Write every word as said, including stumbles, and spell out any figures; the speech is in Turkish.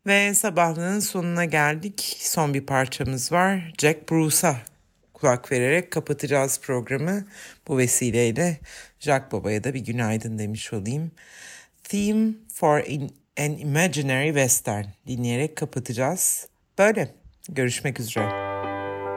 Ve sabahlığın sonuna geldik. Son bir parçamız var. Jack Bruce'a kulak vererek kapatacağız programı. Bu vesileyle Jack Baba'ya da bir günaydın demiş olayım. Theme for an Imaginary Western dinleyerek kapatacağız. Böyle. Görüşmek üzere.